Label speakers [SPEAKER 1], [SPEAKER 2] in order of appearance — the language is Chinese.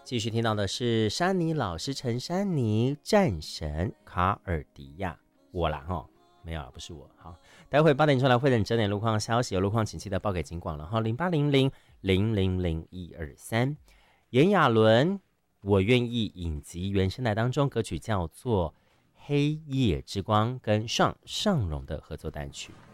[SPEAKER 1] 继续听到的是珊妮老师陈珊妮战神卡尔迪亚，我啦哈，没有啦，不是我。好，待会8点出来会等整点路况消息，有路况请记得报给警广了哈，0800000123。炎亚纶我愿意影集原声带当中歌曲叫做《黑夜之光》，跟尚荣的合作单曲。